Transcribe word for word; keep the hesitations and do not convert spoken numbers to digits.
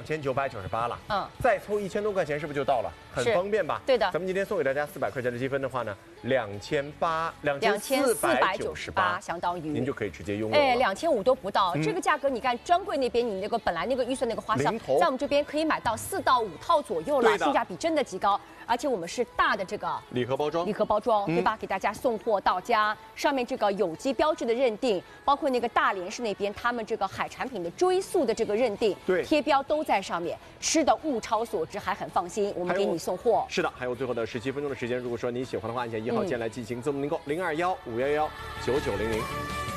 千九百九十八了。 嗯， 再凑一千多块钱，是不是就到了？很方便吧？ 对的。 咱们今天送给大家四百块钱的积分的话呢，两千八两两千四百九九十八，相当于您就可以直接拥有。 哎，两千五都不到，这个价格你看专柜那边你那个本来那个预算那个花销，在我们这边可以买到四到五套左右了，性价比真的极高。而且我们是大的这个礼盒包装， 礼盒包装对吧？给大家送货到家，上面这个有机标志的认定，包括那个大连市那边他们这个海产品的追溯的这个认定， 对， 贴标都在上面，吃的物超所值，还很放心。我们给你送货。 是的，还有最后的十七分钟的时间，如果说你喜欢的话，按下一号键来进行自动订购，零二幺五幺幺九九零零。